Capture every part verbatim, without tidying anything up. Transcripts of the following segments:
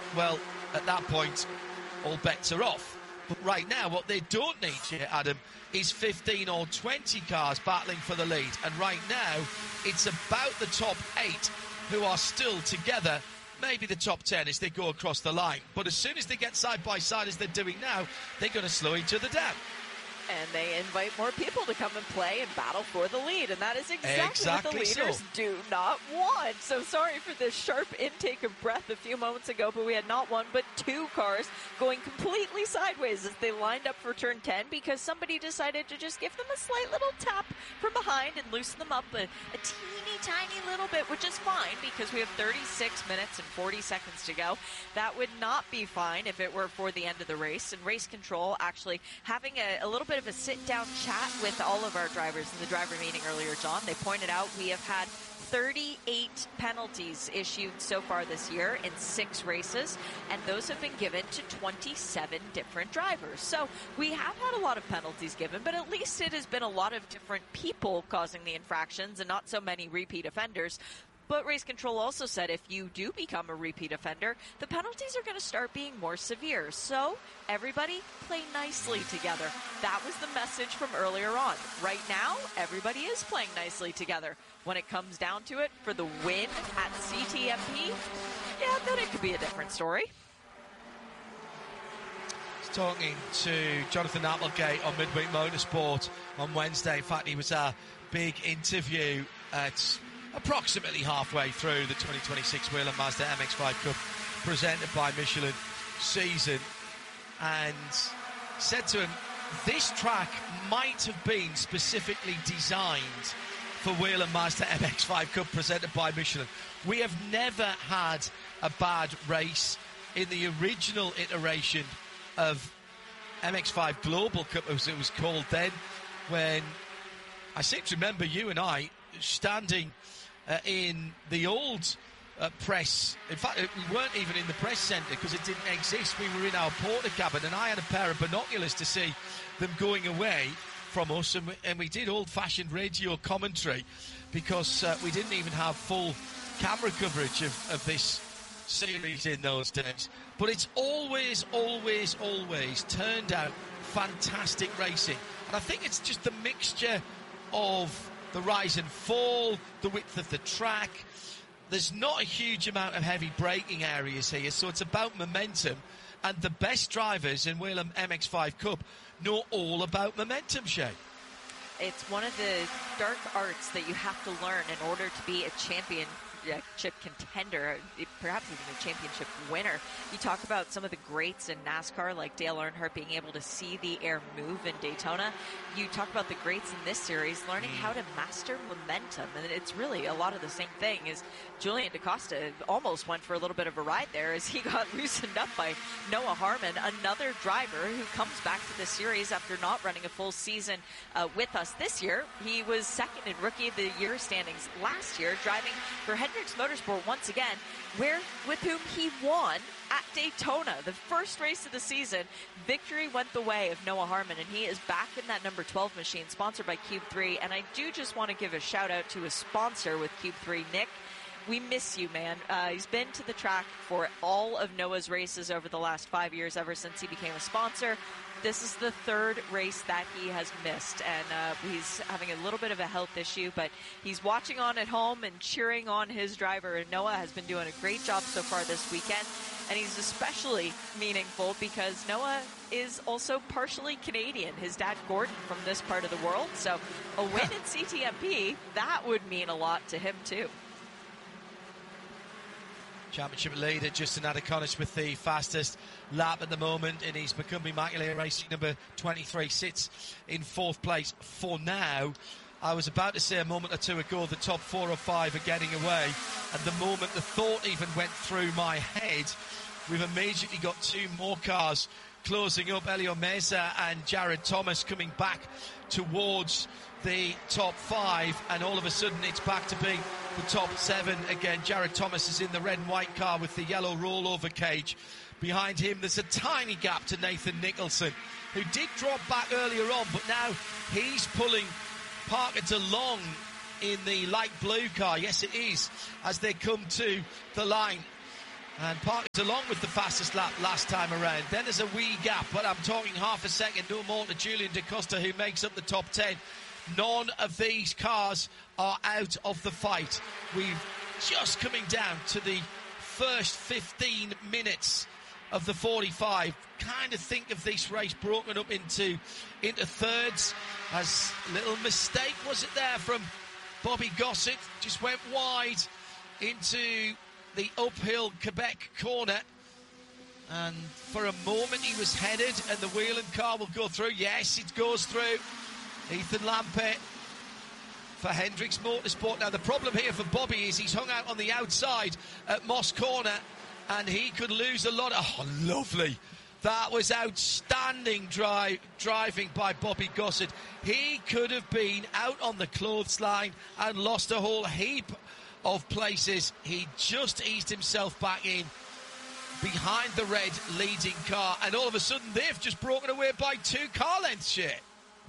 well, at that point, all bets are off. But right now, what they don't need here, Adam, is fifteen or twenty cars battling for the lead. And right now, it's about the top eight who are still together, maybe the top ten as they go across the line. But as soon as they get side by side as they're doing now, they're going to slow each other down. And they invite more people to come and play and battle for the lead. And that is exactly, exactly what the leaders so. do not want. So sorry for this sharp intake of breath a few moments ago, but we had not one but two cars going completely sideways as they lined up for turn ten because somebody decided to just give them a slight little tap from behind and loosen them up a, a teeny tiny little bit, which is fine because we have thirty-six minutes and forty seconds to go. That would not be fine if it were for the end of the race. And race control actually having a, a little bit of a sit-down chat with all of our drivers in the driver meeting earlier, John. They pointed out we have had thirty-eight penalties issued so far this year in six races, and those have been given to twenty-seven different drivers. So we have had a lot of penalties given, but at least it has been a lot of different people causing the infractions and not so many repeat offenders. But Race Control also said if you do become a repeat offender, the penalties are going to start being more severe. So everybody play nicely together. That was the message from earlier on. Right now, everybody is playing nicely together. When it comes down to it, for the win at C T M P, yeah, then it could be a different story. Talking to Jonathan Applegate on Midweek Motorsport on Wednesday. In fact, he was a big interview at approximately halfway through the twenty twenty-six Whelen Mazda M X five Cup presented by Michelin season, and said to him, this track might have been specifically designed for Whelen Mazda M X five Cup presented by Michelin. We have never had a bad race in the original iteration of M X five Global Cup, as it was called then, when I seem to remember you and I standing uh, in the old uh, press. In fact, we weren't even in the press centre because it didn't exist. We were in our porter cabin, and I had a pair of binoculars to see them going away from us, and we, and we did old-fashioned radio commentary because uh, we didn't even have full camera coverage of, of this series in those days. But it's always, always, always turned out fantastic racing. And I think it's just the mixture of the rise and fall, the width of the track. There's not a huge amount of heavy braking areas here, so it's about momentum. And the best drivers in Whelen M X five Cup know all about momentum, Shay. It's one of the dark arts that you have to learn in order to be a champion championship contender, perhaps even a championship winner. You talk about some of the greats in NASCAR like Dale Earnhardt being able to see the air move in Daytona. You talk about the greats in this series learning how to master momentum, and it's really a lot of the same thing. Is Julian DaCosta almost went for a little bit of a ride there as he got loosened up by Noah Harmon, another driver who comes back to the series after not running a full season uh, with us this year. He was second in Rookie of the Year standings last year, driving for Hendricks Motorsport once again, where with whom he won at Daytona, the first race of the season. Victory went the way of Noah Harmon, and he is back in that number twelve machine, sponsored by Cube three. And I do just want to give a shout out to a sponsor with Cube three, Nick. We miss you, man. Uh, he's been to the track for all of Noah's races over the last five years, ever since he became a sponsor. This is the third race that he has missed, and uh, he's having a little bit of a health issue, but he's watching on at home and cheering on his driver. And Noah has been doing a great job so far this weekend, and he's especially meaningful because Noah is also partially Canadian. His dad, Gordon, from this part of the world, so a win in C T M P, that would mean a lot to him too. Championship leader Justin Adakonis with the fastest lap at the moment in his Macumbi Immaculate Racing number twenty-three, sits in fourth place for now. I was about to say a moment or two ago the top four or five are getting away, and the moment the thought even went through my head, we've immediately got two more cars closing up. Elio Mesa and Jared Thomas coming back towards the top five, and all of a sudden it's back to being the top seven again. Jared Thomas is in the red and white car with the yellow rollover cage. Behind him there's a tiny gap to Nathan Nicholson, who did drop back earlier on, but now he's pulling Parker DeLong in the light blue car. Yes, it is, as they come to the line. And Parker's along with the fastest lap last time around. Then there's a wee gap, but I'm talking half a second, no more to Julian Da Costa, who makes up the top ten. None of these cars are out of the fight. We've just coming down to the first fifteen minutes of the forty-five. Kind of think of this race broken up into into thirds. As little mistake was it there from Bobby Gossett, just went wide into the uphill Quebec corner, and for a moment he was headed and the Whelen car will go through. Yes, it goes through. Ethan Lampe for Hendricks Motorsport. Now the problem here for Bobby is he's hung out on the outside at Moss Corner and he could lose a lot. Oh, lovely. That was outstanding drive, driving by Bobby Gossett. He could have been out on the clothesline and lost a whole heap of places. He just eased himself back in behind the red leading car, and all of a sudden they've just broken away by two car lengths. Shit.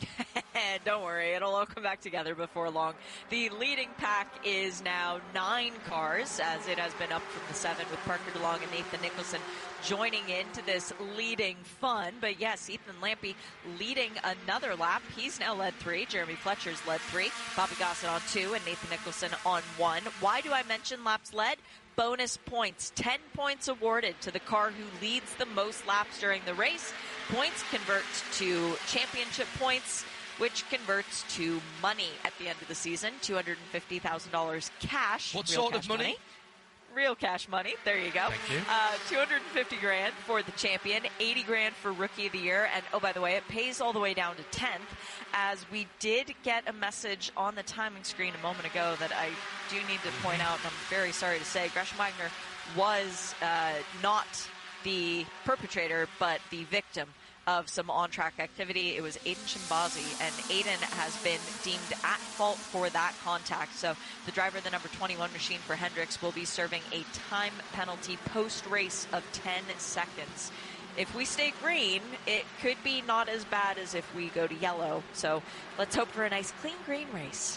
Don't worry, it'll all come back together before long. The leading pack is now nine cars, as it has been up from the seven, with Parker DeLong and Nathan Nicholson joining into this leading fun. But yes, Ethan Lampe leading another lap. He's now led three. Jeremy Fletcher's led three. Bobby Gossett on two and Nathan Nicholson on one. Why do I mention laps led? Bonus points. ten points awarded to the car who leads the most laps during the race. Points convert to championship points, which converts to money at the end of the season. two hundred fifty thousand dollars cash. What sort of money? money? Real cash money. There you go. Thank you. Uh, two hundred fifty grand for the champion, eighty grand for Rookie of the Year, and oh, by the way, it pays all the way down to tenth, as we did get a message on the timing screen a moment ago that I do need to point out, and I'm very sorry to say, Gresham Wagner was uh, not the perpetrator, but the victim of some on-track activity. It was Aiden Shimbazi, and Aiden has been deemed at fault for that contact. So the driver of the number twenty-one machine for Hendricks will be serving a time penalty post-race of ten seconds. If we stay green, it could be not as bad as if we go to yellow. So let's hope for a nice clean green race.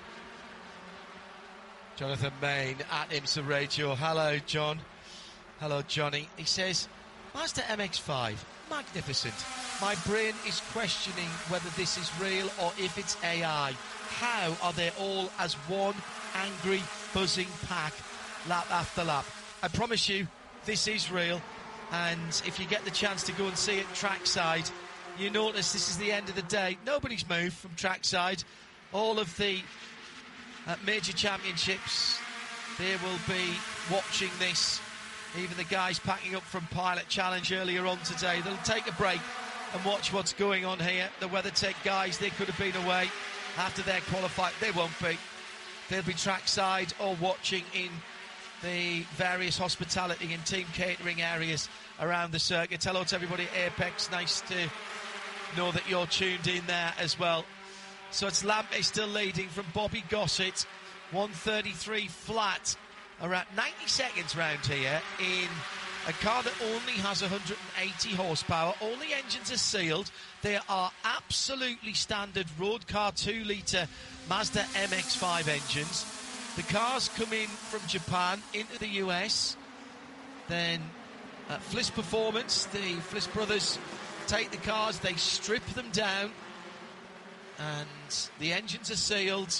Jonathan Main at IMSA Radio. Hello, John. Hello, Johnny. He says, Mazda M X five, magnificent. My brain is questioning whether this is real or if it's A I. How are they all as one angry, buzzing pack, lap after lap? I promise you, this is real. And if you get the chance to go and see it trackside, you notice this is the end of the day. Nobody's moved from trackside. All of the uh, major championships, they will be watching this. Even the guys packing up from Pilot Challenge earlier on today, they'll take a break and watch what's going on here. The WeatherTech guys, they could have been away after they're qualified. They won't be. They'll be trackside or watching in the various hospitality and team catering areas around the circuit. Hello to everybody at Apex. Nice to know that you're tuned in there as well. So it's Lampe still leading from Bobby Gossett. one thirty-three flat. Around ninety seconds round here in a car that only has one hundred eighty horsepower. All the engines are sealed. They are absolutely standard road car two litre Mazda M X five engines. The cars come in from Japan into the U S. Then uh, Fliss Performance, the Fliss brothers take the cars, they strip them down, and the engines are sealed.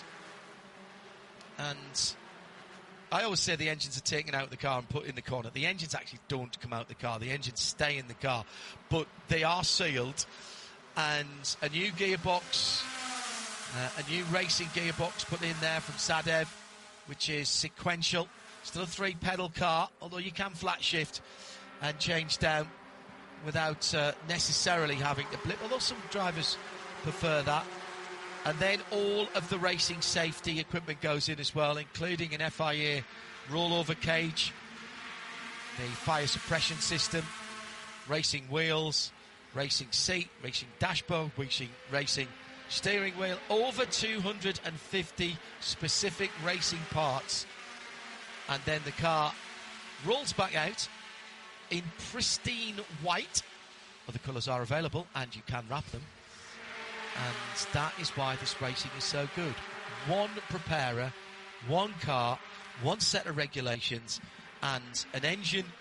And I always say the engines are taken out of the car and put in the corner. The engines actually don't come out of the car. The engines stay in the car. But they are sealed. And a new gearbox, uh, a new racing gearbox put in there from Sadev, which is sequential. Still a three-pedal car, although you can flat shift and change down without uh, necessarily having to blip, although some drivers prefer that. And then all of the racing safety equipment goes in as well, including an F I A rollover cage, the fire suppression system, racing wheels, racing seat, racing dashboard, racing, racing steering wheel, over two hundred fifty specific racing parts. And then the car rolls back out in pristine white. Other colours are available and you can wrap them. And that is why this racing is so good. One preparer, one car, one set of regulations, and an engine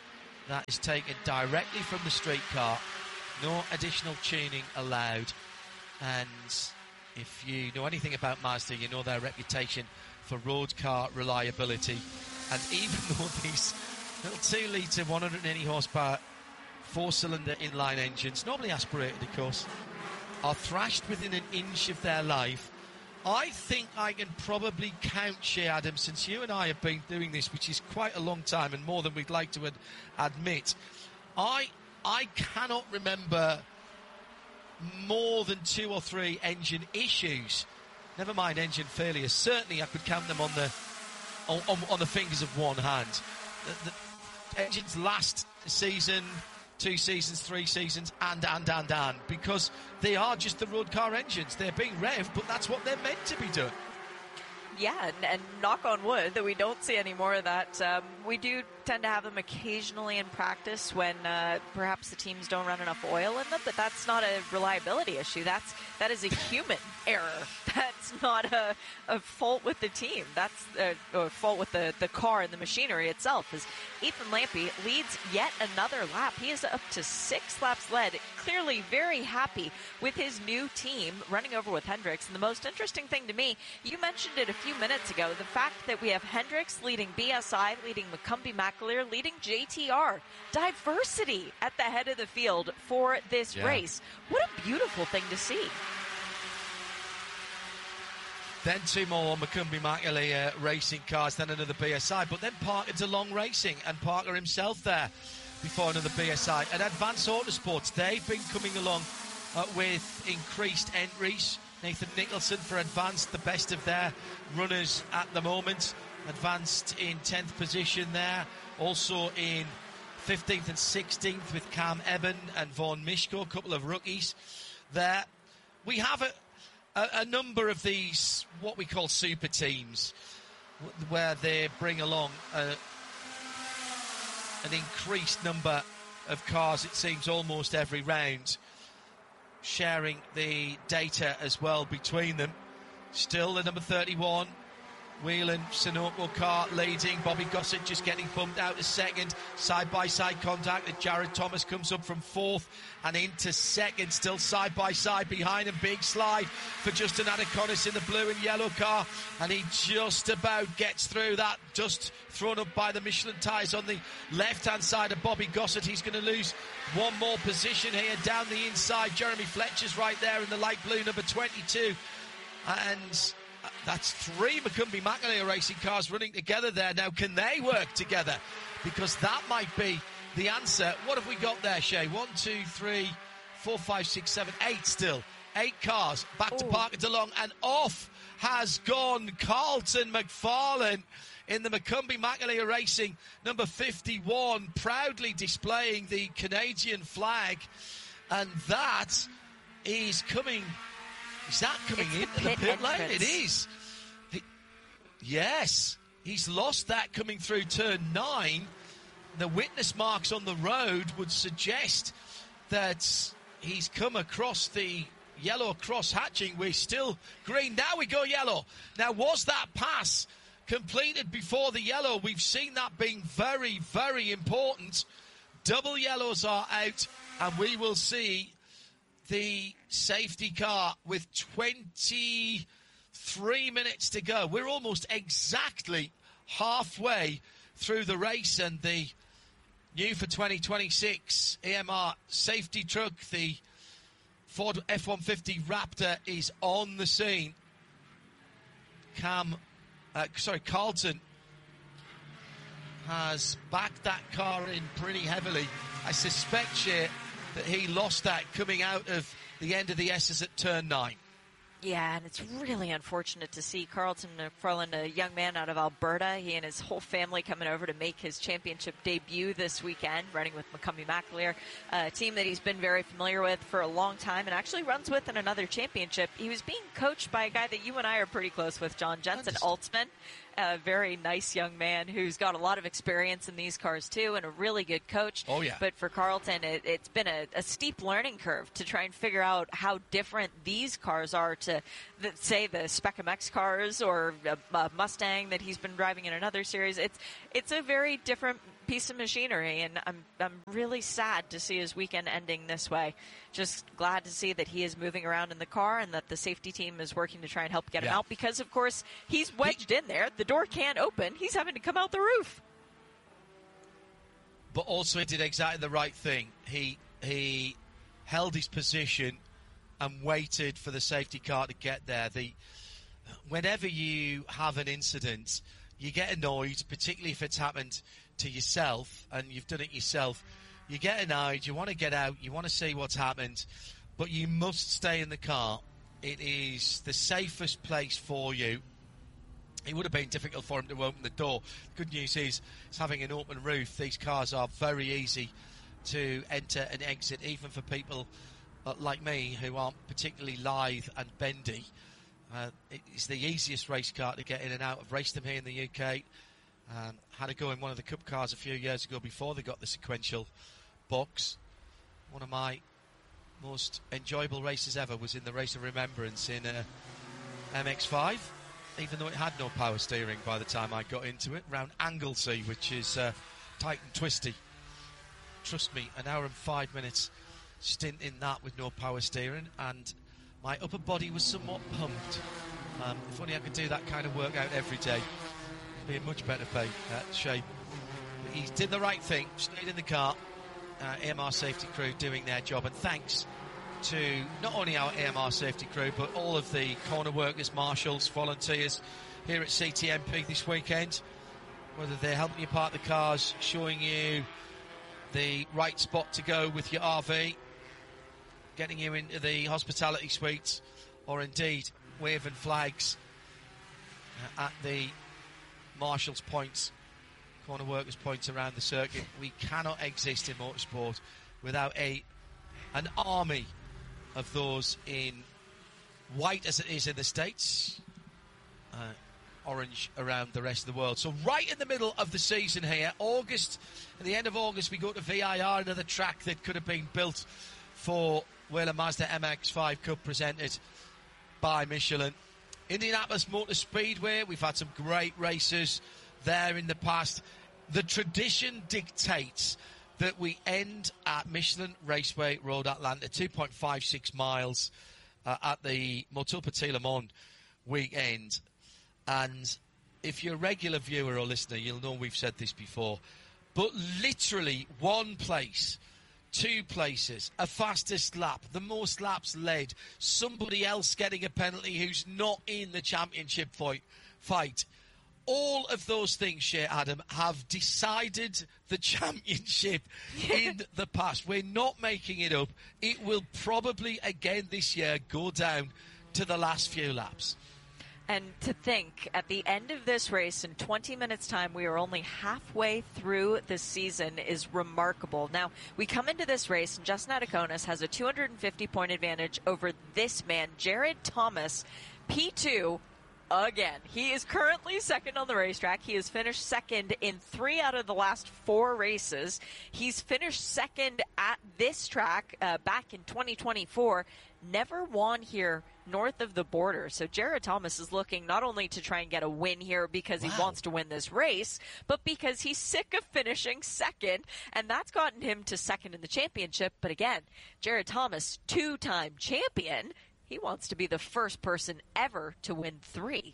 that is taken directly from the street car. No additional tuning allowed. And if you know anything about Mazda, you know their reputation for road car reliability. And even though these little two litre, one hundred eighty horsepower, four-cylinder inline engines, normally aspirated, of course, are thrashed within an inch of their life, I think I can probably count, Shea Adams, since you and I have been doing this, which is quite a long time and more than we'd like to ad- admit, I I cannot remember more than two or three engine issues. Never mind engine failures. Certainly, I could count them on the on, on, on the fingers of one hand. The, the engines last season, two seasons, three seasons, and and and and because they are just the road car engines. They're being revved, but that's what they're meant to be doing. Yeah, and, and knock on wood that we don't see any more of that. Um, we do tend to have them occasionally in practice when uh, perhaps the teams don't run enough oil in them, but that's not a reliability issue. That's that is a human error. That's not a, a fault with the team. That's a, a fault with the, the car and the machinery itself. As Ethan Lampe leads yet another lap. He is up to six laps led, clearly very happy with his new team running over with Hendricks. And the most interesting thing to me, you mentioned it a few minutes ago, the fact that we have Hendricks leading B S I, leading McCumbee McAleer, leading J T R. Diversity at the head of the field for this yeah. race. What a beautiful thing to see. Then two more McCumbee McAleer uh, racing cars, then another B S I. But then Parker DeLong Racing and Parker himself there before another B S I. And Advance Autosports, they've been coming along uh, with increased entries. Nathan Nicholson for Advanced, the best of their runners at the moment. Advanced in tenth position there. Also in fifteenth and sixteenth with Cam Eben and Vaughn Mishko, a couple of rookies there. We have a, a, a number of these, what we call super teams, where they bring along a, an increased number of cars, it seems, almost every round, sharing the data as well between them. Still the number thirty-one Whelan Sunoco car leading. Bobby Gossett just getting bumped out to second. Side-by-side contact as Jared Thomas comes up from fourth and into second. Still side-by-side behind him. Big slide for Justin Adaconis in the blue and yellow car. And he just about gets through that. Dust thrown up by the Michelin tyres on the left-hand side of Bobby Gossett. He's going to lose one more position here down the inside. Jeremy Fletcher's right there in the light blue, number twenty-two. And that's three McCumbee McAleer racing cars running together there. Now, can they work together? Because that might be the answer. What have we got there, Shay? One, two, three, four, five, six, seven, eight still. Eight cars. Back Ooh. to Parker DeLong, and off has gone Carlton McFarlane in the McCumbee McAleer Racing, number fifty-one, proudly displaying the Canadian flag. And that is coming... Is that coming it's in the the pit, pit lane? entrance. It is. He, yes. He's lost that coming through turn nine. The witness marks on the road would suggest that he's come across the yellow cross hatching. We're still green. Now we go yellow. Now, was that pass completed before the yellow? We've seen that being very, very important. Double yellows are out, and we will see the safety car with twenty-three minutes to go. We're almost exactly halfway through the race, and the new for twenty twenty-six A M R safety truck, the Ford F one fifty Raptor, is on the scene. Cam, uh, sorry, Carlton has backed that car in pretty heavily. I suspect, Shea, that he lost that coming out of the end of the S's at turn nine. Yeah, and it's really unfortunate to see Carlton McFarlane, a young man out of Alberta. He and his whole family coming over to make his championship debut this weekend, running with McCumbee McAleer, a team that he's been very familiar with for a long time and actually runs with in another championship. He was being coached by a guy that you and I are pretty close with, John Jensen Altman. A very nice young man who's got a lot of experience in these cars too, and a really good coach. Oh yeah. But for Carlton, it, it's been a, a steep learning curve to try and figure out how different these cars are to, the, say, the Spec M X cars or a, a Mustang that he's been driving in another series. It's it's a very different piece of machinery, and I'm I'm really sad to see his weekend ending this way. Just glad to see that he is moving around in the car and that the safety team is working to try and help get him yeah. out, because, of course, he's wedged he, in there. The door can't open. He's having to come out the roof. But also he did exactly the right thing. He he held his position and waited for the safety car to get there. The whenever you have an incident, you get annoyed, particularly if it's happened to yourself and you've done it yourself. You get annoyed, you want to get out, you want to see what's happened, but you must stay in the car. It is the safest place for you. It would have been difficult for him to open the door. The good news is, it's having an open roof. These cars are very easy to enter and exit, even for people uh, like me who aren't particularly lithe and bendy. Uh, it's the easiest race car to get in and out. I've raced them here in the U K. Um, had to go in one of the Cup cars a few years ago before they got the sequential box. One of my most enjoyable races ever was in the Race of Remembrance in uh, M X five, even though it had no power steering by the time I got into it, round Anglesey, which is uh, tight and twisty. Trust me, an hour and five minutes stint in that with no power steering, and my upper body was somewhat pumped. Um, if only I could do that kind of workout every day, I'd be in much better pay, uh, shape. But he did the right thing, stayed in the car. Uh, A M R safety crew doing their job, and thanks to not only our A M R safety crew but all of the corner workers, marshals, volunteers here at C T M P this weekend, whether they're helping you park the cars, showing you the right spot to go with your R V, getting you into the hospitality suites, or indeed waving flags at the marshals' points, corner workers' points around the circuit. We cannot exist in motorsport without a an army of those in white, as it is in the States, uh, orange around the rest of the world. So right in the middle of the season here, August, at the end of August, we go to V I R, another track that could have been built for Whelen Mazda M X five Cup, presented by Michelin. Indianapolis Motor Speedway, we've had some great races there in the past. The tradition dictates that we end at Michelin Raceway Road, Atlanta, two point five six miles uh, at the Motul Petit Le Mans weekend. And if you're a regular viewer or listener, you'll know we've said this before, but literally one place, two places, a fastest lap, the most laps led, somebody else getting a penalty who's not in the championship fight, fight. All of those things, Shea Adam, have decided the championship in the past. We're not making it up. It will probably, again this year, go down to the last few laps. And to think, at the end of this race, in twenty minutes' time, we are only halfway through the season is remarkable. Now, we come into this race, and Justin Adaconis has a two hundred fifty point advantage over this man, Jared Thomas, P two, again. He is currently second on the racetrack. He has finished second in three out of the last four races. He's finished second at this track uh, back in twenty twenty-four. Never won here north of the border. So Jared Thomas is looking not only to try and get a win here because wow. he wants to win this race, but because he's sick of finishing second, and that's gotten him to second in the championship. But again, Jared Thomas, two-time champion, he wants to be the first person ever to win three.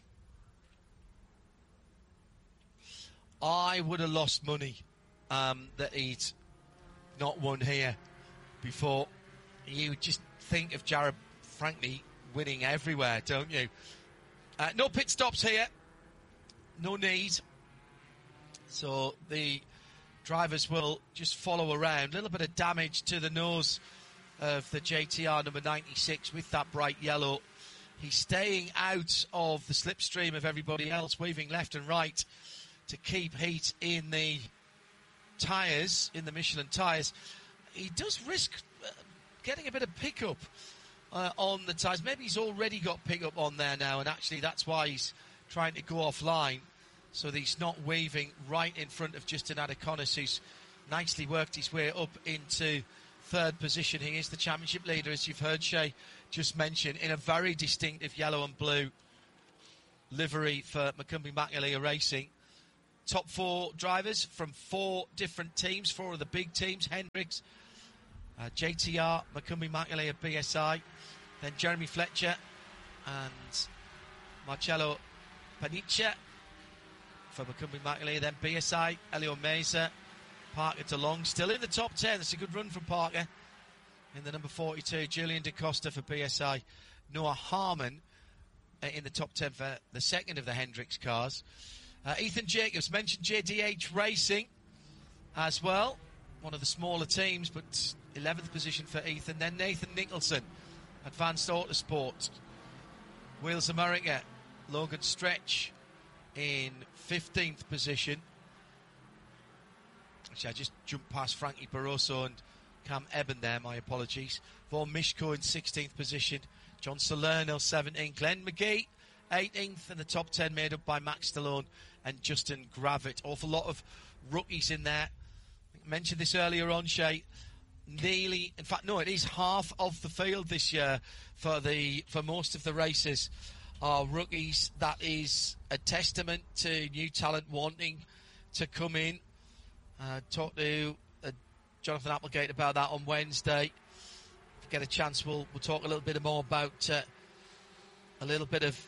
I would have lost money um, that he'd not won here before. You just think of Jared, frankly, winning everywhere, don't you? Uh, no pit stops here. No need. So the drivers will just follow around. A little bit of damage to the nose of the J T R number ninety-six with that bright yellow. He's staying out of the slipstream of everybody else, weaving left and right to keep heat in the tyres, in the Michelin tyres. He does risk uh, getting a bit of pickup uh, on the tyres. Maybe he's already got pickup on there now, and actually that's why he's trying to go offline, so that he's not waving right in front of Justin Adaconis, who's nicely worked his way up into third position. He is the championship leader, as you've heard Shea just mention, in a very distinctive yellow and blue livery for Macumbi McNally Racing. top four drivers from four different teams, four of the big teams, Hendricks, uh, J T R, Macumbi Makele at B S I, then Jeremy Fletcher and Marcello Panicia for Macumbi Makele, then B S I, Elio Meza, Parker DeLong, still in the top ten. That's a good run from Parker. In the number forty-two, Julian Da Costa for B S I, Noah Harmon uh, in the top ten for the second of the Hendricks cars. Uh, Ethan Jacobs, mentioned J D H Racing as well, one of the smaller teams, but eleventh position for Ethan. Then Nathan Nicholson, Advanced Autosport. Wheels America, Logan Stretch in fifteenth position. Actually, I just jumped past Frankie Barroso and Cam Eben there, my apologies. Vaughan Mishko in sixteenth position. John Salerno, seventeenth. Glenn McGee, eighteenth. And the top ten made up by Max Stallone and Justin Gravitt. Awful lot of rookies in there. I mentioned this earlier on, Shay. Nearly, in fact, no, it is half of the field this year for the for most of the races are rookies. That is a testament to new talent wanting to come in. Uh, talk to uh, Jonathan Applegate about that on Wednesday. If we get a chance, we'll we'll talk a little bit more about uh, a little bit of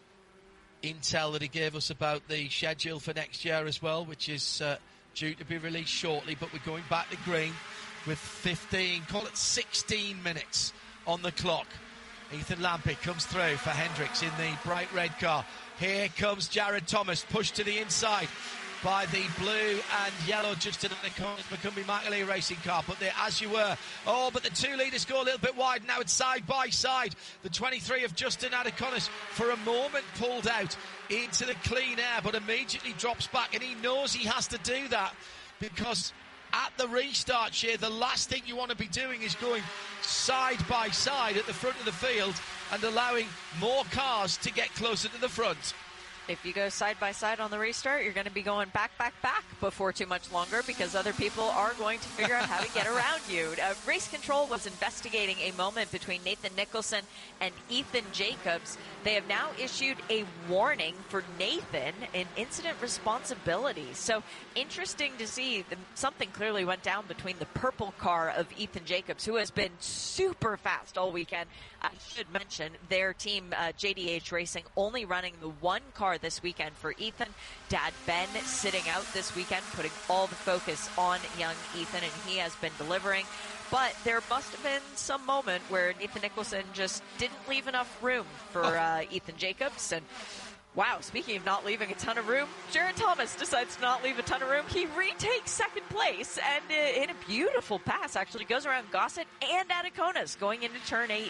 intel that he gave us about the schedule for next year as well, which is uh, due to be released shortly. But we're going back to green with fifteen, call it sixteen minutes on the clock. Ethan Lampe comes through for Hendricks in the bright red car. Here comes Jared Thomas, pushed to the inside by the blue and yellow Justin Adaconis Macumbi Makele racing car. But there as you were. Oh, but the two leaders go a little bit wide. Now it's side by side. The twenty-three of Justin Adaconis for a moment pulled out into the clean air, but immediately drops back. And he knows he has to do that because at the restart here, the last thing you want to be doing is going side by side at the front of the field and allowing more cars to get closer to the front. If you go side by side on the restart, you're going to be going back, back, back before too much longer because other people are going to figure out how to get around you. Uh, Race Control was investigating a moment between Nathan Nicholson and Ethan Jacobs. They have now issued a warning for Nathan in incident responsibility. So interesting to see the, something clearly went down between the purple car of Ethan Jacobs, who has been super fast all weekend. I should mention their team, uh, J D H Racing, only running the one car this weekend for Ethan. Dad Ben sitting out this weekend, putting all the focus on young Ethan, and he has been delivering. But there must have been some moment where Nathan Nicholson just didn't leave enough room for uh, Ethan Jacobs. And wow, speaking of not leaving a ton of room, Jared Thomas decides to not leave a ton of room. He retakes second place, and uh, in a beautiful pass, actually goes around Gossett and Adaconis going into turn eight.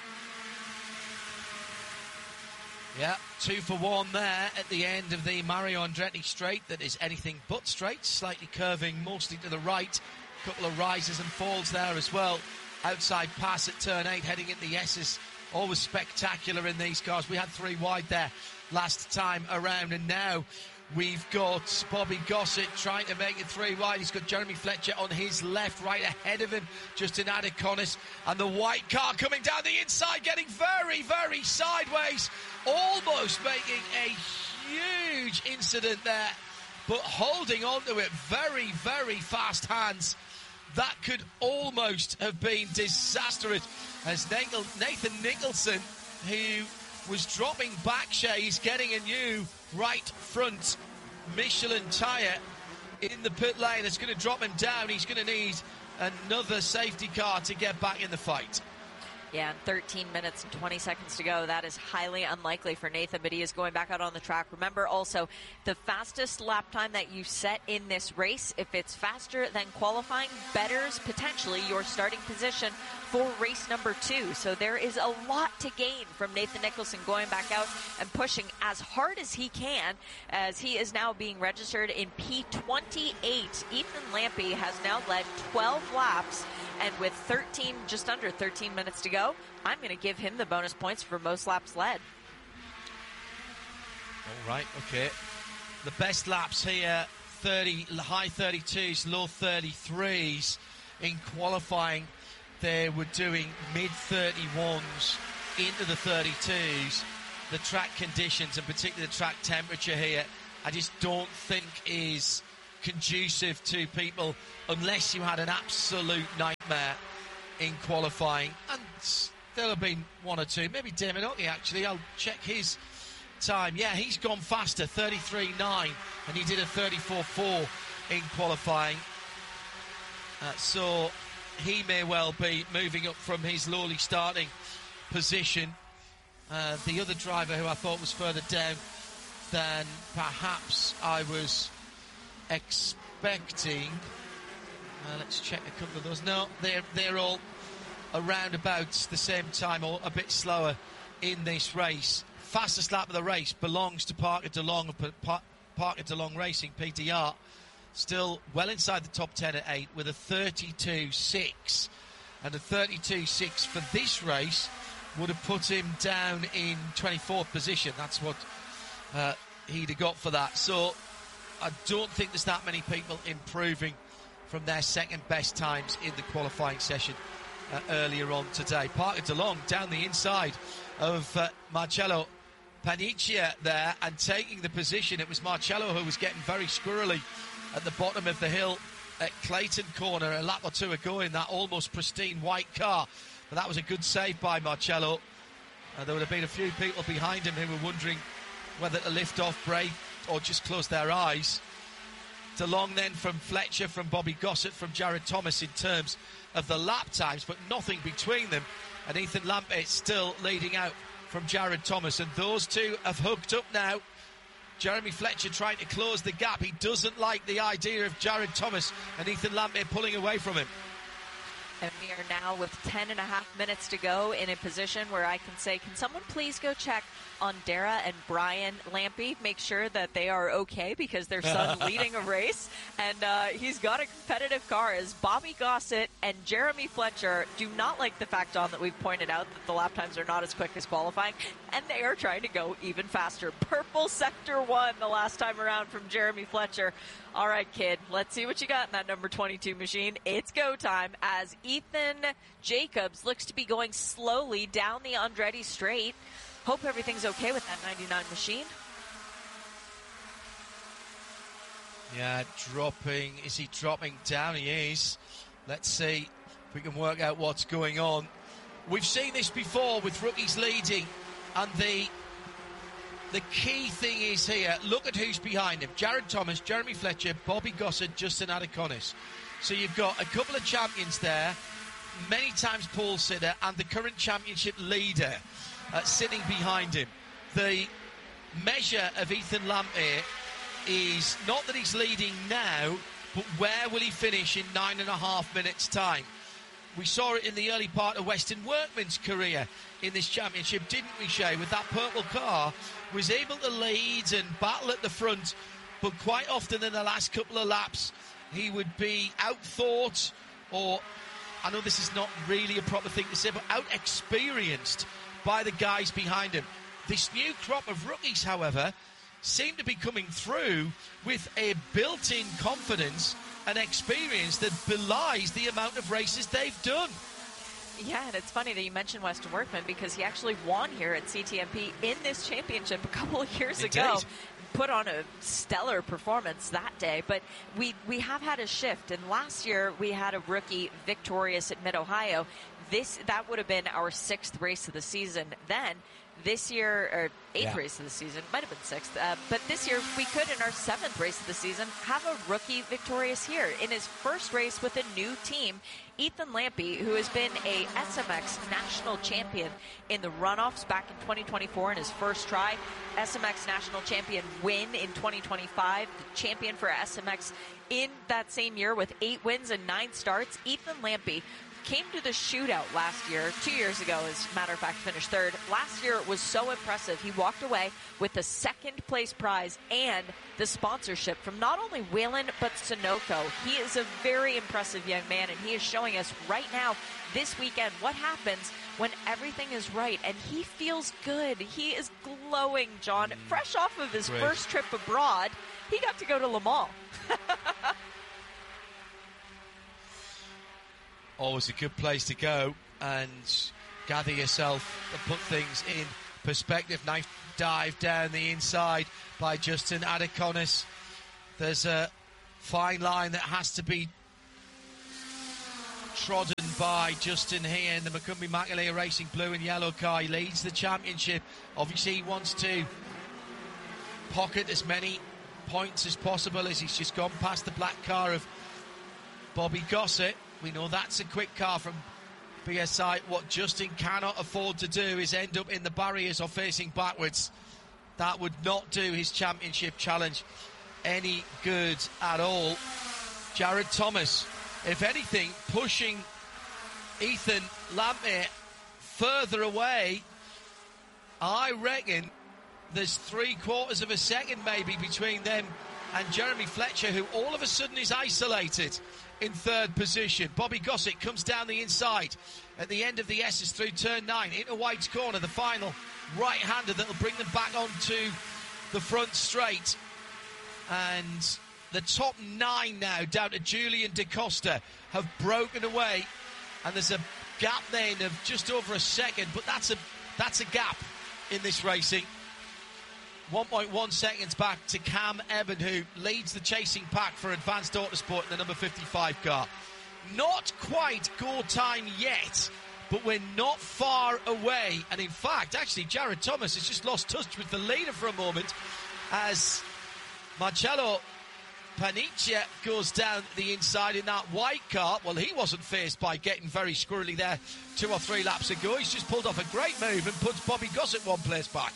Yeah, two for one there at the end of the Mario Andretti straight that is anything but straight, slightly curving mostly to the right. A couple of rises and falls there as well. Outside pass at turn eight, heading into the S's. Always spectacular in these cars. We had three wide there last time around, and now we've got Bobby Gossett trying to make it three wide. He's got Jeremy Fletcher on his left, right ahead of him, Justin Adaconis. And the white car coming down the inside, getting very, very sideways, almost making a huge incident there, but holding on to it very, very fast hands. That could almost have been disastrous as Nathan Nicholson, who was dropping back, Shay, he's getting a new right front Michelin tyre in the pit lane. It's going to drop him down. He's going to need another safety car to get back in the fight. Yeah, and thirteen minutes and twenty seconds to go. That is highly unlikely for Nathan, but he is going back out on the track. Remember also, the fastest lap time that you set in this race, if it's faster than qualifying, betters potentially your starting position for race number two. So there is a lot to gain from Nathan Nicholson going back out and pushing as hard as he can, as he is now being registered in P twenty-eight. Ethan Lampe has now led twelve laps, and with thirteen, just under thirteen minutes to go, I'm going to give him the bonus points for most laps led. All right, okay. The best laps here, thirty, high thirty-twos, low thirty-threes. In qualifying, they were doing mid thirty-ones into the thirty-twos. The track conditions, and particularly the track temperature here, I just don't think is conducive to people unless you had an absolute nightmare in qualifying. And there'll have been one or two, maybe Damon Otley actually. I'll check his time. Yeah, he's gone faster, thirty-three nine, and he did a thirty-four four in qualifying. Uh, so he may well be moving up from his lowly starting position. Uh, the other driver who I thought was further down than perhaps I was expecting. Uh, let's check a couple of those. No, they're they're all around about the same time or a bit slower in this race. Fastest lap of the race belongs to Parker DeLong of pa- Parker DeLong Racing, P D R. Still well inside the top ten at eight with a thirty-two six. And a thirty-two six for this race would have put him down in twenty-fourth position. That's what uh, he'd have got for that. So I don't think there's that many people improving from their second best times in the qualifying session uh, earlier on today. Parker DeLong down the inside of uh, Marcello Paniccia there and taking the position. It was Marcello who was getting very squirrely at the bottom of the hill at Clayton Corner a lap or two ago in that almost pristine white car. But that was a good save by Marcello. Uh, there would have been a few people behind him who were wondering whether to lift off, brake, or just close their eyes. DeLong then from Fletcher, from Bobby Gossett, from Jared Thomas in terms of the lap times, but nothing between them. And Ethan Lampert still leading out from Jared Thomas. And those two have hooked up now. Jeremy Fletcher trying to close the gap. He doesn't like the idea of Jared Thomas and Ethan Lampert pulling away from him. And we are now with ten and a half minutes to go in a position where I can say, can someone please go check on Dara and Brian Lampy, make sure that they are okay because their son leading a race. And uh, he's got a competitive car as Bobby Gossett and Jeremy Fletcher do not like the fact on that we've pointed out that the lap times are not as quick as qualifying, and they are trying to go even faster. Purple sector one the last time around from Jeremy Fletcher. All right, kid, let's see what you got in that number twenty-two machine. It's go time as Ethan Jacobs looks to be going slowly down the Andretti straight. Hope everything's okay with that ninety-nine machine. Yeah, dropping. Is he dropping down? He is. Let's see if we can work out what's going on. We've seen this before with rookies leading, and the the key thing is here, look at who's behind him. Jared Thomas, Jeremy Fletcher, Bobby Gossett, Justin Adaconis. So you've got a couple of champions there, many times pole sitter, and the current championship leader uh, sitting behind him. The measure of Ethan Lampert is not that he's leading now, but where will he finish in nine and a half minutes' time? We saw it in the early part of Weston Workman's career in this championship, didn't we, Shay? With that purple car, was able to lead and battle at the front, but quite often in the last couple of laps, he would be outthought, or, I know this is not really a proper thing to say, but out-experienced by the guys behind him. This new crop of rookies, however, seem to be coming through with a built-in confidence and experience that belies the amount of races they've done. Yeah, and it's funny that you mentioned Weston Workman because he actually won here at C T M P in this championship a couple of years Indeed. ago. Put on a stellar performance that day, but we, we have had a shift, and last year we had a rookie victorious at Mid-Ohio. This that would have been our sixth race of the season then. This year, or eighth yeah. race of the season, might have been sixth, uh, but this year we could, in our seventh race of the season, have a rookie victorious here. In his first race with a new team, Ethan Lampy, who has been a S M X national champion in the runoffs back in twenty twenty-four in his first try, S M X national champion win in twenty twenty-five, the champion for S M X in that same year with eight wins and nine starts. Ethan Lampy came to the shootout last year, two years ago, as a matter of fact, finished third. Last year it was so impressive. He walked away with the second place prize and the sponsorship from not only Whelen, but Sunoco. He is a very impressive young man, and he is showing us right now, this weekend, what happens when everything is right. And he feels good. He is glowing, John. Fresh off of his Great. first trip abroad, he got to go to Le Mans. Always a good place to go and gather yourself and put things in perspective. Nice, dive down the inside by Justin Adekonis. There's a fine line that has to be trodden by Justin here in the Macumbi Makalia Racing blue and yellow car. He leads the championship. Obviously he wants to pocket as many points as possible as he's just gone past the black car of Bobby Gossett. We know that's a quick car from B S I. What Justin cannot afford to do is end up in the barriers or facing backwards. That would not do his championship challenge any good at all. Jared Thomas, if anything, pushing Ethan Lampert further away. I reckon there's three quarters of a second maybe between them and Jeremy Fletcher, who all of a sudden is isolated in third position. Bobby Gossett comes down the inside at the end of the S's through turn nine into White's corner, the final right-hander that will bring them back onto the front straight. And the top nine now down to Julian DaCosta have broken away, and there's a gap then of just over a second, but that's a that's a gap in this racing. one point one seconds back to Cam Eben, who leads the chasing pack for Advanced Autosport in the number fifty-five car. Not quite go time yet, but we're not far away. And in fact, actually, Jared Thomas has just lost touch with the leader for a moment as Marcello Paniccia goes down the inside in that white car. Well, he wasn't faced by getting very squirrely there two or three laps ago. He's just pulled off a great move and puts Bobby Gossett one place back.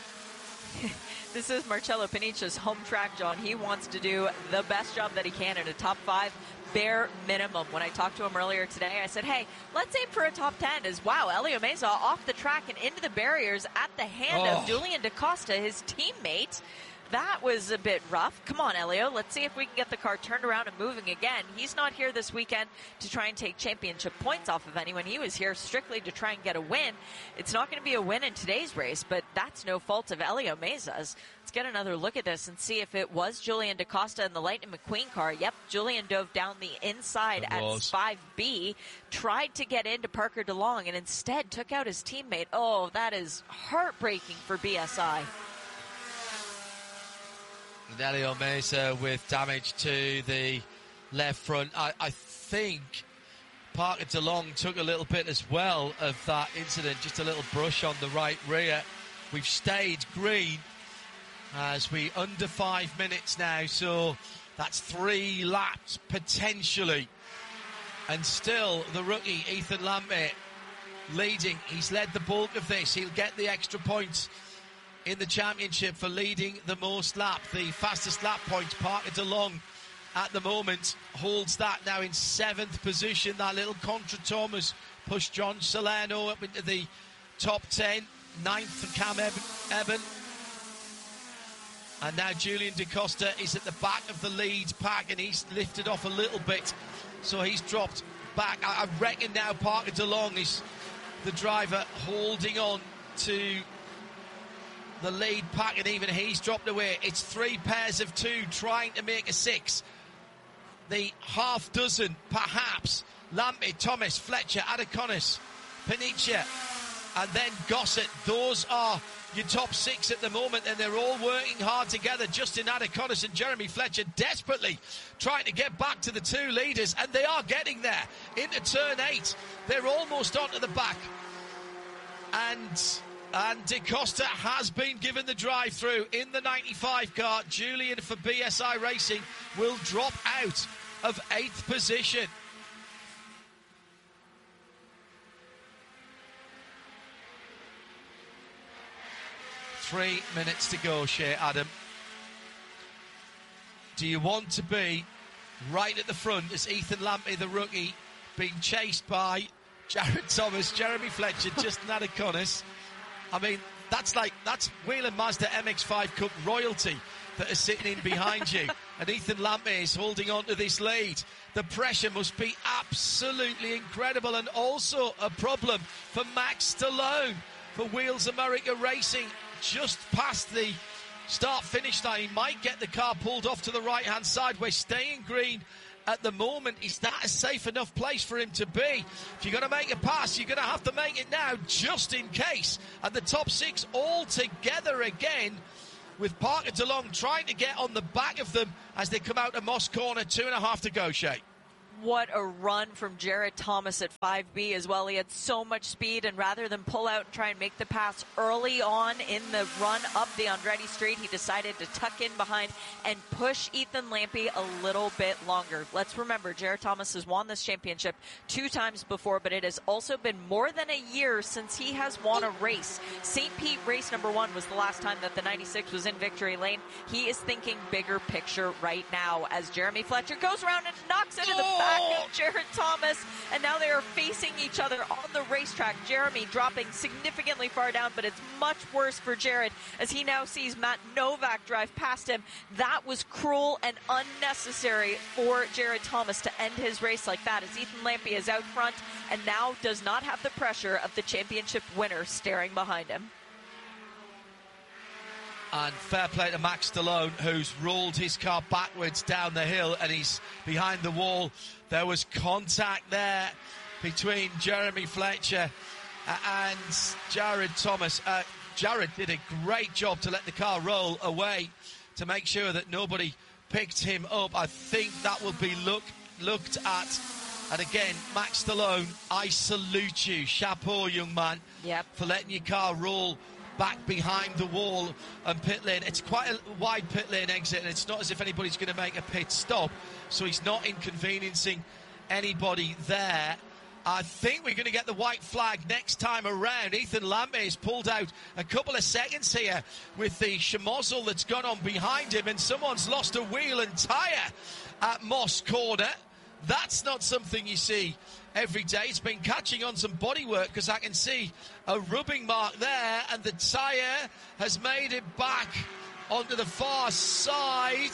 This is Marcello Paniccia's home track, John. He wants to do the best job that he can in a top five, bare minimum. When I talked to him earlier today, I said, hey, let's aim for a top ten. As wow, Elio Meza off the track and into the barriers at the hand oh. of Julian DaCosta, his teammate. That was a bit rough. Come on, Elio. Let's see if we can get the car turned around and moving again. He's not here this weekend to try and take championship points off of anyone. He was here strictly to try and get a win. It's not going to be a win in today's race, but that's no fault of Elio Meza's. Let's get another look at this and see if it was Julian DaCosta in the Lightning McQueen car. Yep, Julian dove down the inside at five B, tried to get into Parker DeLong, and instead took out his teammate. Oh, that is heartbreaking for B S I. Elio Meza with damage to the left front. I, I think Parker DeLong took a little bit as well of that incident, just a little brush on the right rear. We've stayed green as we under five minutes now, so that's three laps potentially. And still the rookie Ethan Lampert leading. He's led the bulk of this. He'll get the extra points in the championship for leading the most lap. The fastest lap points, Parker DeLong at the moment holds that now in seventh position. That little Contra Thomas pushed John Salerno up into the top ten. Ninth for Cam Eben. And now Julian DaCosta is at the back of the lead pack, and he's lifted off a little bit, so he's dropped back. I reckon now Parker DeLong is the driver holding on to the lead pack, and even he's dropped away. It's three pairs of two trying to make a six. The half dozen, perhaps. Lampert, Thomas, Fletcher, Adekonis, Paniccia, and then Gossett. Those are your top six at the moment, and they're all working hard together. Justin Adekonis and Jeremy Fletcher desperately trying to get back to the two leaders, and they are getting there. Into turn eight, they're almost onto the back. And... And DaCosta has been given the drive-through in the ninety-five car. Julian for B S I Racing will drop out of eighth position. Three minutes to go, Shea Adam. Do you want to be right at the front as Ethan Lampert, the rookie, being chased by Jared Thomas, Jeremy Fletcher, Justin Adekonis? I mean, that's like, that's Whelen Mazda M X five Cup royalty that is sitting in behind you. And Ethan Lampert is holding on to this lead. The pressure must be absolutely incredible, and also a problem for Max Stallone for Wheels America Racing. Just past the start-finish line, he might get the car pulled off to the right-hand side. We're staying green at the moment, is that a safe enough place for him to be? If you're going to make a pass, you're going to have to make it now, just in case. And the top six all together again, with Parker DeLong trying to get on the back of them as they come out of Moss Corner. Two and a half to go, Shay. What a run from Jared Thomas at five B as well. He had so much speed, and rather than pull out and try and make the pass early on in the run up the Andretti Straight, he decided to tuck in behind and push Ethan Lampe a little bit longer. Let's remember, Jared Thomas has won this championship two times before, but it has also been more than a year since he has won a race. Saint Pete race number one was the last time that the ninety-six was in victory lane. He is thinking bigger picture right now as Jeremy Fletcher goes around and knocks into the back of Jared Thomas, and now they are facing each other on the racetrack. Jeremy dropping significantly far down, but it's much worse for Jared as he now sees Matt Novak drive past him. That was cruel and unnecessary for Jared Thomas to end his race like that, as Ethan Lampe is out front and now does not have the pressure of the championship winner staring behind him. And fair play to Max Stallone, who's rolled his car backwards down the hill, and he's behind the wall. There was contact there between Jeremy Fletcher and Jared Thomas. Uh, Jared did a great job to let the car roll away to make sure that nobody picked him up. I think that will be look, looked at. And again, Max Stallone, I salute you. Chapeau, young man, yep. for letting your car roll back behind the wall and pit lane. It's quite a wide pit lane exit, and it's not as if anybody's going to make a pit stop, so he's not inconveniencing anybody there. I think we're going to get the white flag next time around. Ethan Lampe has pulled out a couple of seconds here with the schmozzle that's gone on behind him, and someone's lost a wheel and tyre at Moss Corner. That's not something you see every day. It's been catching on some bodywork, because I can see a rubbing mark there, and the tyre has made it back onto the far side.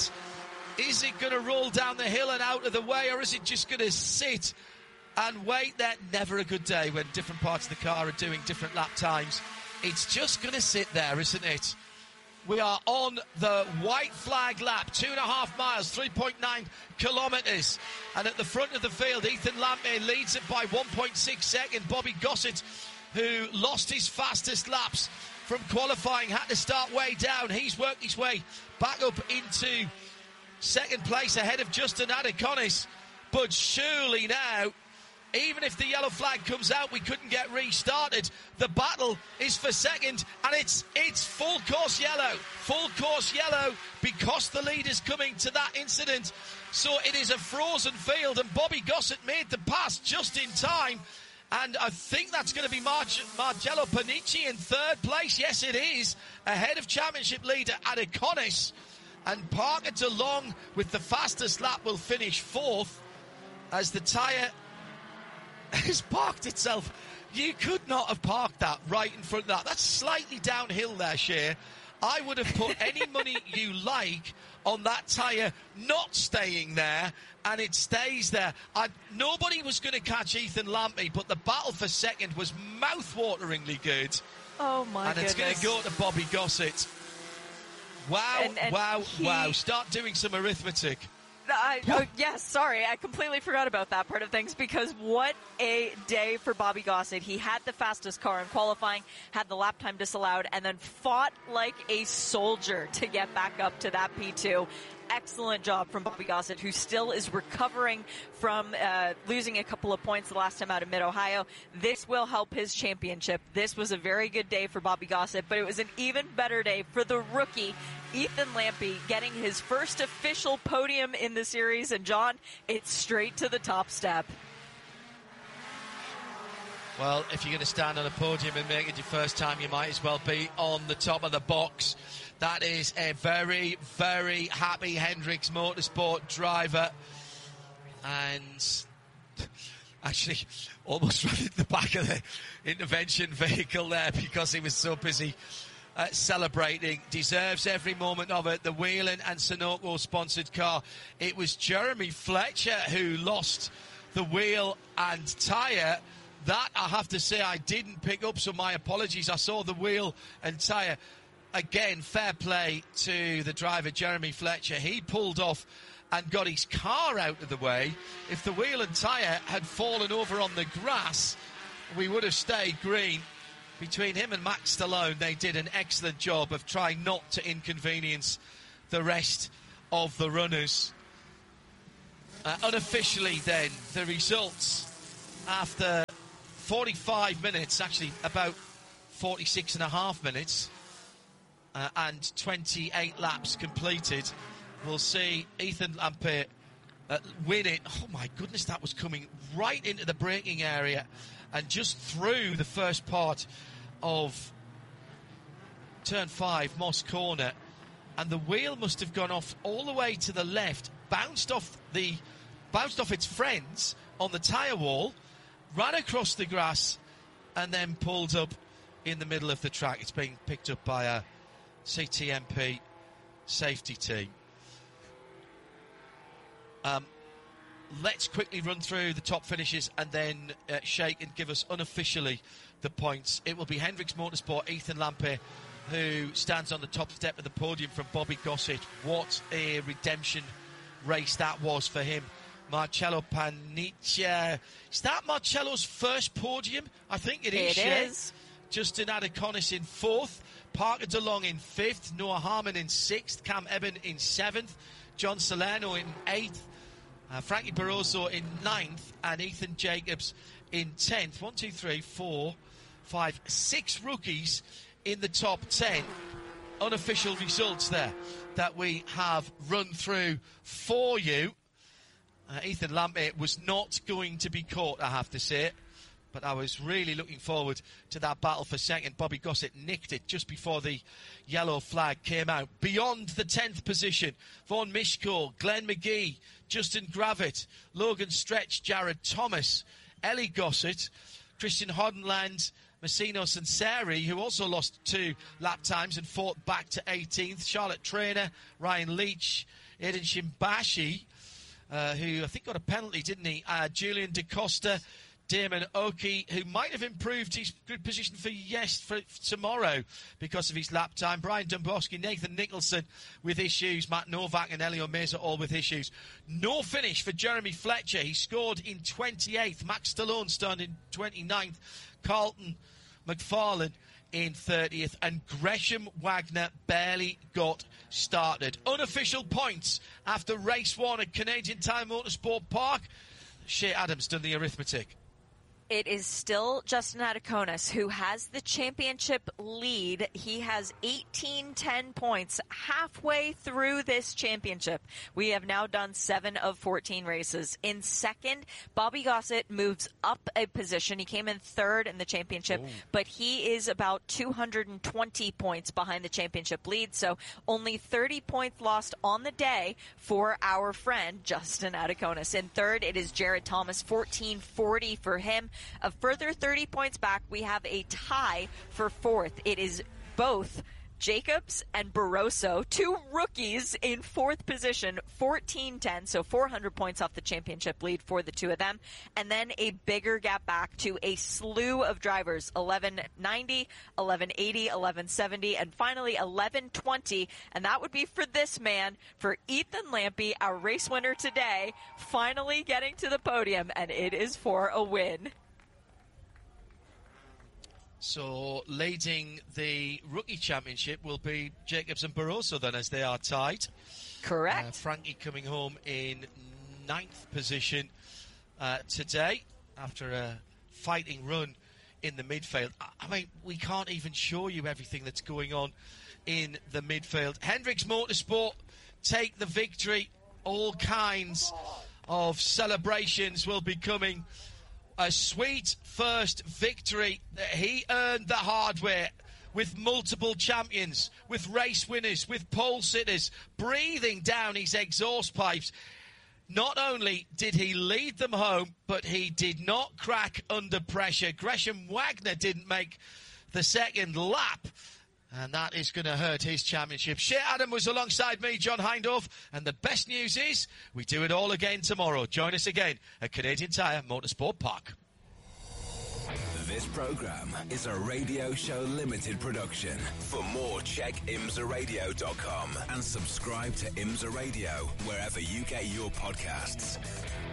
Is it going to roll down the hill and out of the way, or is it just going to sit and wait there? Never a good day when different parts of the car are doing different lap times. It's just going to sit there, isn't it? We are on the white flag lap, two and a half miles, three point nine kilometres. And at the front of the field, Ethan Lampe leads it by one point six seconds. Bobby Gossett, who lost his fastest laps from qualifying, had to start way down. He's worked his way back up into second place ahead of Justin Adeconis. But surely now, even if the yellow flag comes out, we couldn't get restarted. The battle is for second, and it's it's full course yellow. Full course yellow because the lead is coming to that incident. So it is a frozen field, and Bobby Gossett made the pass just in time. And I think that's going to be Mar- Marcello Panici in third place. Yes, it is, ahead of championship leader Adeconis. And Parker DeLong, with the fastest lap, will finish fourth as the tyre has parked itself. You could not have parked that right in front of that. That's slightly downhill there, Cher. I would have put any money you like on that tyre not staying there, and it stays there. I, nobody was going to catch Ethan Lampe, but the battle for second was mouth-wateringly good. Oh, my and goodness. And it's going to go to Bobby Gossett. Wow, and, and wow, he... wow. Start doing some arithmetic. I, oh, yes, sorry, I completely forgot about that part of things, because what a day for Bobby Gossett. He had the fastest car in qualifying, had the lap time disallowed, and then fought like a soldier to get back up to that P two. Excellent job from Bobby Gossett, who still is recovering from uh, losing a couple of points the last time out of Mid-Ohio. This will help his championship. This was a very good day for Bobby Gossett, but it was an even better day for the rookie, Ethan Lampe, getting his first official podium in the series. And, John, it's straight to the top step. Well, if you're going to stand on a podium and make it your first time, you might as well be on the top of the box. That is a very, very happy Hendricks Motorsport driver. And actually almost ran into the back of the intervention vehicle there because he was so busy uh, celebrating. Deserves every moment of it. The Whelen and Sunoco sponsored car. It was Jeremy Fletcher who lost the wheel and tyre. That, I have to say, I didn't pick up, so my apologies. I saw the wheel and tyre. Again, fair play to the driver, Jeremy Fletcher. He pulled off and got his car out of the way. If the wheel and tyre had fallen over on the grass, we would have stayed green. Between him and Max Stallone, they did an excellent job of trying not to inconvenience the rest of the runners. Uh, unofficially then, the results after forty-five minutes, actually about forty-six and a half minutes, uh, and twenty-eight laps completed, we'll see Ethan Lampe uh, win it. Oh my goodness, that was coming right into the braking area and just through the first part of turn five, Moss Corner, and the wheel must have gone off all the way to the left, bounced off the bounced off its friends on the tyre wall, ran across the grass, and then pulled up in the middle of the track. It's being picked up by a C T M P safety team. Um, let's quickly run through the top finishes and then uh, Sheikh and give us unofficially the points. It will be Hendricks Motorsport, Ethan Lampe, who stands on the top step of the podium from Bobby Gossett. What a redemption race that was for him. Marcello Paniccia. Is that Marcello's first podium? I think it is. It Sheikh. is. Justin Adeconis in fourth, Parker DeLong in fifth, Noah Harmon in sixth, Cam Eben in seventh, John Salerno in eighth, uh, Frankie Barroso in ninth, and Ethan Jacobs in tenth. One, two, three, four, five, six rookies in the top ten. Unofficial results there that we have run through for you. Uh, Ethan Lampe was not going to be caught, I have to say, but I was really looking forward to that battle for second. Bobby Gossett nicked it just before the yellow flag came out. Beyond the tenth position, Vaughan Mishko, Glenn McGee, Justin Gravitt, Logan Stretch, Jared Thomas, Ellie Gossett, Christian Hodenland, Massino Sanseri, who also lost two lap times and fought back to eighteenth, Charlotte Trainer, Ryan Leach, Aidan Shimbashi, uh, who I think got a penalty, didn't he? Uh, Julian DaCosta, Damon Oki, who might have improved his good position for yes for tomorrow because of his lap time. Brian Dombrowski, Nathan Nicholson with issues. Matt Novak and Elio Meza all with issues. No finish for Jeremy Fletcher. He scored in twenty-eighth. Max Stallone started in twenty-ninth. Carlton McFarlane in thirtieth. And Gresham Wagner barely got started. Unofficial points after race one at Canadian Tire Motorsport Park. Shea Adams done the arithmetic. It is still Justin Adeconis who has the championship lead. He has eighteen ten points halfway through this championship. We have now done seven of fourteen races. In second, Bobby Gossett moves up a position. He came in third in the championship, Ooh. but he is about two hundred twenty points behind the championship lead. So only thirty points lost on the day for our friend Justin Adeconis. In third, it is Jared Thomas, fourteen forty for him. A further thirty points back, we have a tie for fourth. It is both Jacobs and Barroso, two rookies in fourth position, fourteen ten, so four hundred points off the championship lead for the two of them. And then a bigger gap back to a slew of drivers, eleven ninety, eleven eighty, eleven seventy, and finally eleven twenty. And that would be for this man, for Ethan Lampe, our race winner today, finally getting to the podium, and it is for a win. So leading the rookie championship will be Jacobs and Barroso then, as they are tied. Correct. Uh, Frankie coming home in ninth position uh, today after a fighting run in the midfield. I mean, we can't even show you everything that's going on in the midfield. Hendricks Motorsport take the victory. All kinds of celebrations will be coming. A sweet first victory that he earned the hard way, with multiple champions, with race winners, with pole sitters, breathing down his exhaust pipes. Not only did he lead them home, but he did not crack under pressure. Gresham Wagner didn't make the second lap, and that is going to hurt his championship. Shea Adam was alongside me, John Hindorf, and the best news is we do it all again tomorrow. Join us again at Canadian Tire Motorsport Park. This program is a Radio Show Limited production. For more, check imsa radio dot com and subscribe to IMSA Radio wherever you get your podcasts.